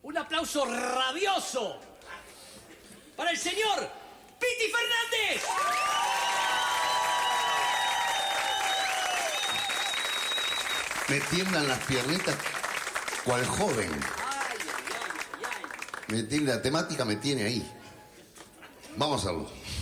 Un aplauso rabioso para el señor Piti Fernández. Me tiemblan las piernitas cual joven. La temática me tiene ahí. Vamos a verlo.